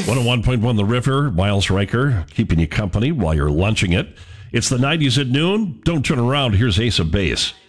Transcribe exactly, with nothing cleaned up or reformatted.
one oh one point one The River, Miles Riker, keeping you company while you're lunching it. It's the nineties at noon. Don't turn around. Here's Ace of Base.